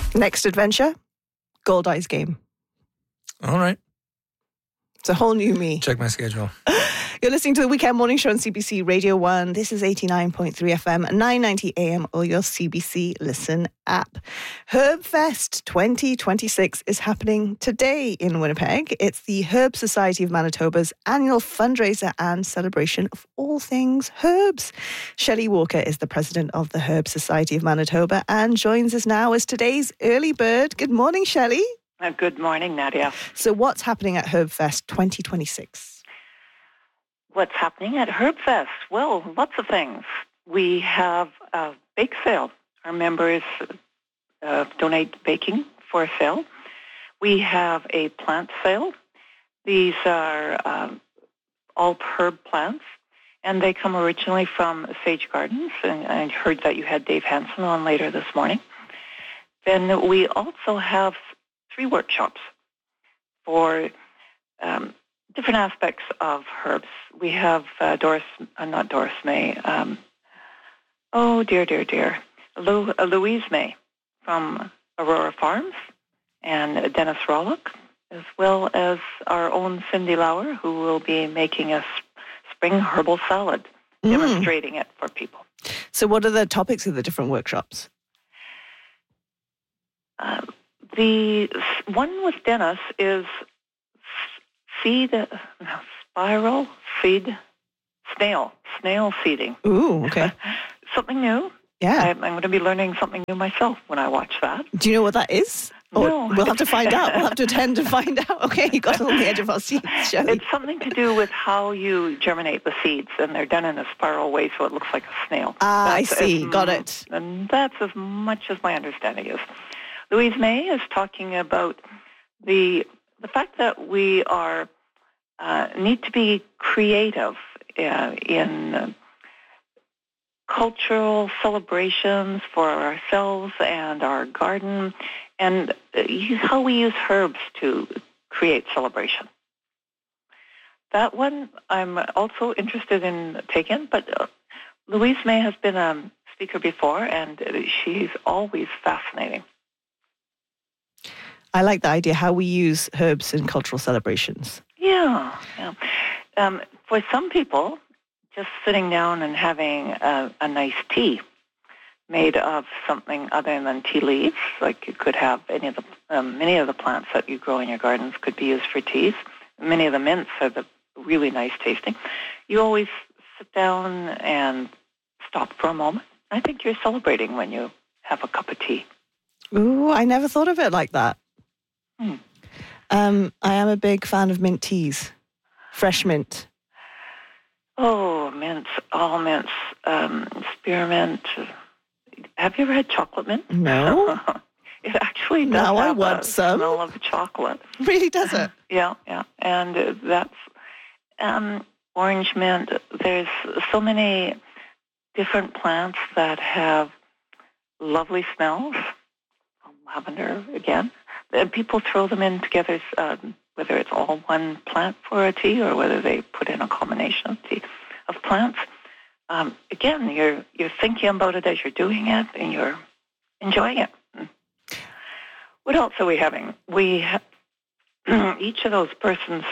Next adventure, Gold Eyes game. All right. It's a whole new me. Check my schedule. You're listening to the Weekend Morning Show on CBC Radio 1. This is 89.3 FM, 990 AM, or your CBC Listen app. Herb Fest 2026 is happening today in Winnipeg. It's the Herb Society of Manitoba's annual fundraiser and celebration of all things herbs. Shelley Walker is the president of the Herb Society of Manitoba and joins us now as today's early bird. Good morning, Shelley. Good morning, Nadia. So what's happening at Herb Fest 2026? What's happening at Herb Fest? Well, lots of things. We have a bake sale. Our members donate baking for a sale. We have a plant sale. These are all herb plants, and they come originally from Sage Gardens, and I heard that you had Dave Hansen on later this morning. Then we also have 3 workshops for different aspects of herbs. We have Louise May from Aurora Farms and Dennis Rawlock, as well as our own Cindy Lauer, who will be making a spring herbal salad, demonstrating it for people. So what are the topics of the different workshops? The one with Dennis is snail seeding. Ooh, okay. Something new. Yeah. I'm going to be learning something new myself when I watch that. Do you know what that is? No. We'll have to find out. We'll have to attend to find out. Okay, you got it on the edge of our seats, Shelley. It's something to do with how you germinate the seeds, and they're done in a spiral way so it looks like a snail. I see. Got it. And that's as much as my understanding is. Louise May is talking about the fact that we are need to be creative in cultural celebrations for ourselves and our garden, and how we use herbs to create celebration. That one I'm also interested in taking, but Louise May has been a speaker before, and she's always fascinating. I like the idea how we use herbs in cultural celebrations. Yeah. For some people, just sitting down and having a nice tea made of something other than tea leaves, like you could have many of the plants that you grow in your gardens could be used for teas. Many of the mints are really nice tasting. You always sit down and stop for a moment. I think you're celebrating when you have a cup of tea. Ooh, I never thought of it like that. I am a big fan of mint teas. Fresh mint. Oh, mints, all mints, spearmint. Have you ever had chocolate mint? No. It actually does now have I want a some. smell of chocolate. Really does it? Yeah. And that's orange mint. There's so many different plants that have lovely smells. Lavender, again. People throw them in together, whether it's all one plant for a tea or whether they put in a combination of plants. Again, you're thinking about it as you're doing it, and you're enjoying it. What else are we having? We each of those persons,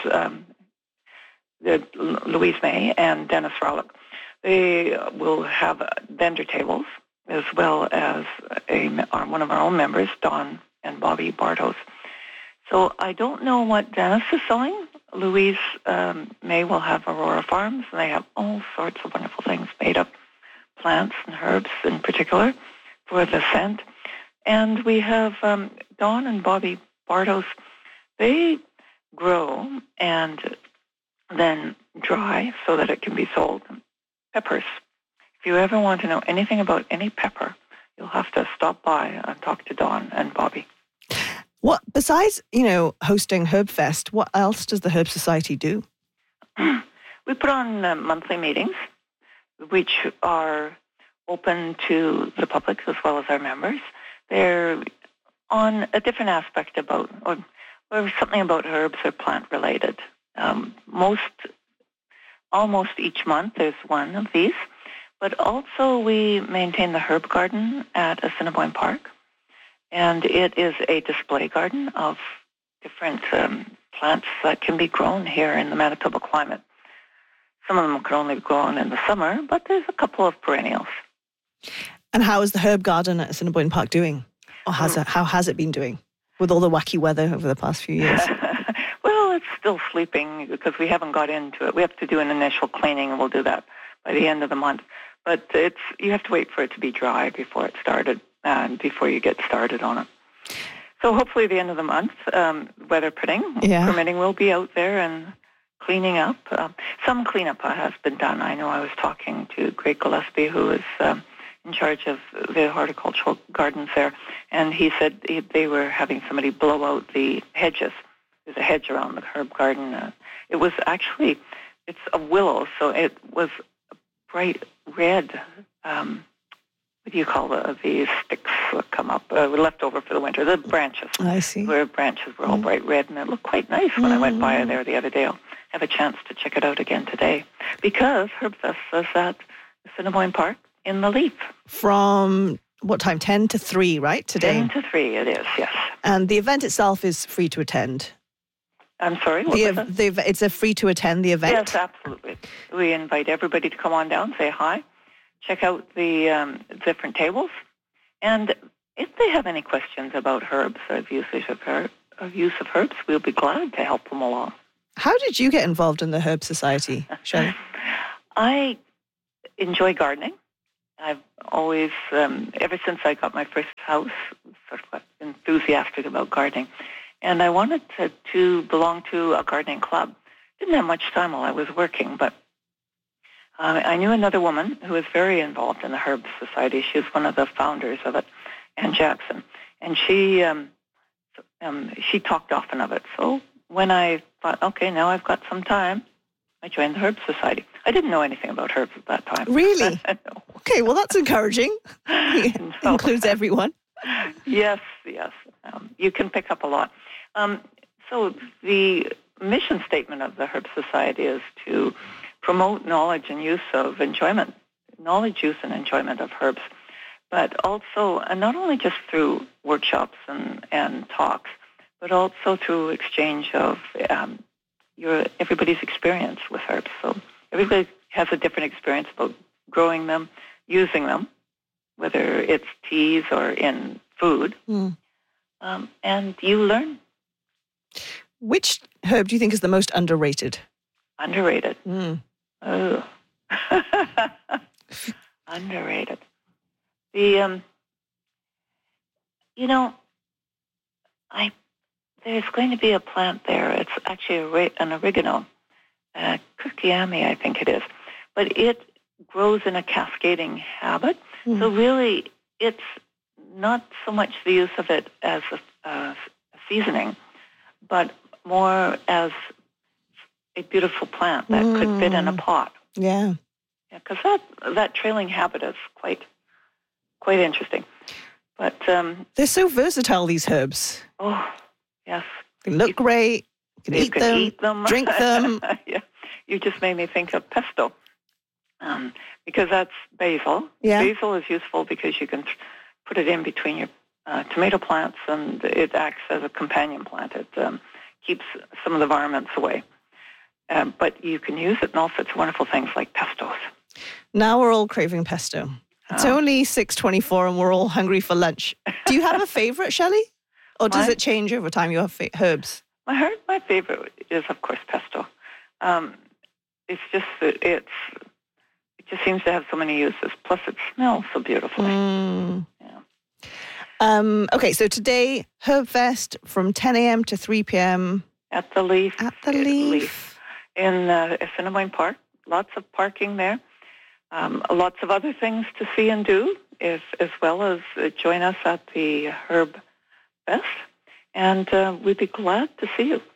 Louise May and Dennis Rawlock, they will have vendor tables, as well as one of our own members, Dawn and Bobby Bartos. So I don't know what Dennis is selling. Louise May will have Aurora Farms, and they have all sorts of wonderful things made of plants and herbs in particular for the scent. And we have Dawn and Bobby Bartos. They grow and then dry so that it can be sold. Peppers. If you ever want to know anything about any pepper, you'll have to stop by and talk to Dawn and Bobby. What besides, hosting Herb Fest, what else does the Herb Society do? We put on monthly meetings, which are open to the public as well as our members. They're on a different aspect about, or something about herbs or plant related. Almost each month there's one of these. But also we maintain the herb garden at Assiniboine Park. And it is a display garden of different plants that can be grown here in the Manitoba climate. Some of them can only be grown in the summer, but there's a couple of perennials. And how is the herb garden at Assiniboine Park doing? Or how has it been doing with all the wacky weather over the past few years? Well, it's still sleeping because we haven't got into it. We have to do an initial cleaning, and we'll do that by the end of the month. But you have to wait for it to be dry before it started, and before you get started on it. So hopefully the end of the month, weather permitting, we'll be out there and cleaning up. Some cleanup has been done. I know I was talking to Greg Gillespie, who is in charge of the horticultural gardens there, and he said they were having somebody blow out the hedges. There's a hedge around the herb garden. It was actually, it's a willow, so it was a bright red, what do you call these sticks that come up, left over for the winter, the branches. I see. Where branches were all bright red, and it looked quite nice when I went by there the other day. I'll have a chance to check it out again today, because HerbFest is at Assiniboine Park in the Leaf. From what time? 10 to 3, right, today? 10 to 3 it is, yes. And the event itself is free to attend. I'm sorry, what was that? It's a free to attend the event? Yes, absolutely. We invite everybody to come on down, say hi, check out the different tables, and if they have any questions about herbs or use of herbs, we'll be glad to help them along. How did you get involved in the Herb Society, Shelley? I enjoy gardening. I've always, ever since I got my first house, sort of enthusiastic about gardening. And I wanted to belong to a gardening club. Didn't have much time while I was working, but I knew another woman who was very involved in the Herb Society. She was one of the founders of it, Ann Jackson. And she talked often of it. So when I thought, okay, now I've got some time, I joined the Herb Society. I didn't know anything about herbs at that time. Really? No. Okay, well, that's encouraging. It includes everyone. Yes. You can pick up a lot. So the mission statement of the Herb Society is to promote knowledge and use and enjoyment of herbs, but also, and not only just through workshops and talks, but also through exchange of everybody's experience with herbs. So everybody has a different experience about growing them, using them, whether it's teas or in food, and you learn. Which herb do you think is the most underrated? Underrated? Oh. Underrated. There's going to be a plant there. It's actually an oregano, Kirkiami, I think it is. But it grows in a cascading habit. So really, it's not so much the use of it as a seasoning, but more as a beautiful plant that could fit in a pot. Yeah. Because that trailing habit is quite interesting. But they're so versatile, these herbs. Oh, yes. They look great. You can eat them, drink them. Yeah. You just made me think of pesto, because that's basil. Yeah. Basil is useful because you can put it in between your tomato plants, and it acts as a companion plant. It keeps some of the varmints away. But you can use it in all sorts of wonderful things like pestos. Now we're all craving pesto. It's only 6:24 and we're all hungry for lunch. Do you have a favorite, Shelley? Or does it change over time, your herbs? My favorite is, of course, pesto. It's just that it just seems to have so many uses. Plus, it smells so beautifully. Yeah. Okay, so today, HerbFest from 10 a.m. to 3 p.m. At the Leaf. At the Leaf. In Assiniboine Park. Lots of parking there. Lots of other things to see and do, as well as join us at the HerbFest. And we'd be glad to see you.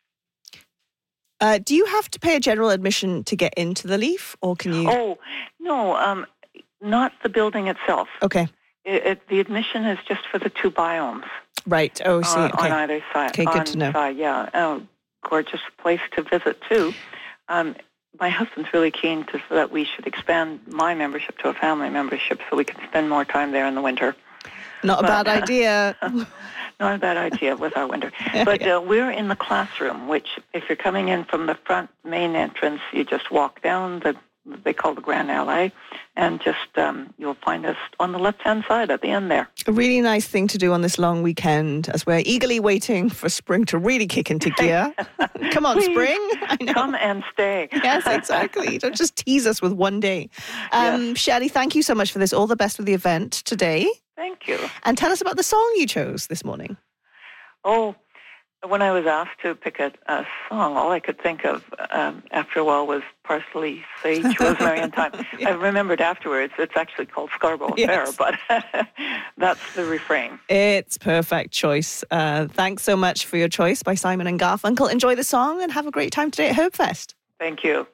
Do you have to pay a general admission to get into the Leaf, or can you? Oh, no, not the building itself. Okay. The admission is just for the two biomes. Right. Oh, I see. Okay. On either side. Okay, good to know. Yeah. Gorgeous place to visit, too. My husband's really keen that we should expand my membership to a family membership so we can spend more time there in the winter. Not a bad idea. Not a bad idea with our winter. But we're in the classroom, which if you're coming in from the front main entrance, you just walk down they call the Grand Allée, and just you'll find us on the left-hand side at the end there. A really nice thing to do on this long weekend as we're eagerly waiting for spring to really kick into gear. Come on, Please, spring. I know. come and stay. Yes, exactly. Don't just tease us with one day. Yes. Shelley, thank you so much for this. All the best with the event today. Thank you. And tell us about the song you chose this morning. Oh, when I was asked to pick a song, all I could think of after a while was Parsley, Sage, Rosemary, and Thyme. I remembered afterwards it's actually called Scarborough Fair, but that's the refrain. It's perfect choice. Thanks so much for your choice by Simon and Garfunkel. Enjoy the song and have a great time today at Herbfest. Thank you.